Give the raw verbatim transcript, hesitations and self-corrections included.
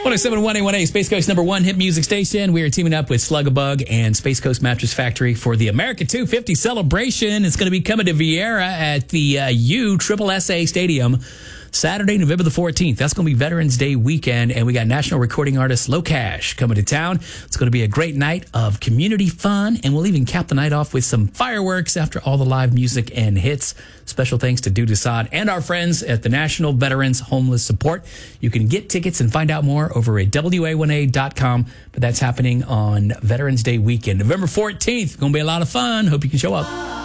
one oh seven point one A one A, Space Coast number one hit music station. We are teaming up with Slug-a-Bug and Space Coast Mattress Factory for the America two fifty celebration. It's going to be coming to Viera at the uh, U Triple S A Stadium Saturday, November the fourteenth. That's going to be Veterans Day weekend, and we got national recording artist Low Cash coming to town. It's going to be a great night of community fun, and we'll even cap the night off with some fireworks after all the live music and hits. Special thanks to Dude Assad and our friends at the National Veterans Homeless Support. You can get tickets and find out more over at W A one A dot com, but that's happening on Veterans Day weekend, November fourteenth. Going to be a lot of fun. Hope you can show up.